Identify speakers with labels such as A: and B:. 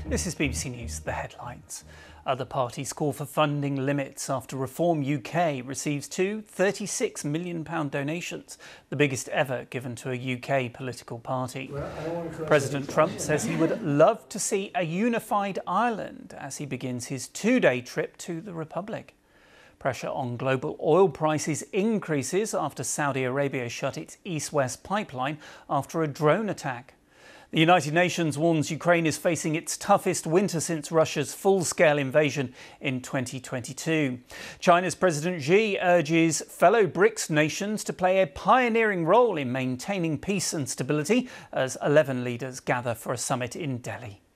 A: This is BBC News, the headlines. Other parties call for funding limits after Reform UK receives two £36 million donations, the biggest ever given to a UK political party. President Trump says he would love to see a unified Ireland as he begins his two-day trip to the Republic. Pressure on global oil prices increases after Saudi Arabia shut its east-west pipeline after a drone attack. The United Nations warns Ukraine is facing its toughest winter since Russia's full-scale invasion in 2022. China's President Xi urges fellow BRICS nations to play a pioneering role in maintaining peace and stability as 11 leaders gather for a summit in Delhi.